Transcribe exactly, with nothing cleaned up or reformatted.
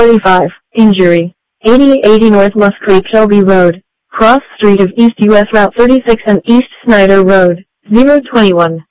forty-five. Injury. eighty eighty North Musk Creek Shelby Road, cross street of East U S Route thirty-six and East Snyder Road, zero twenty-one.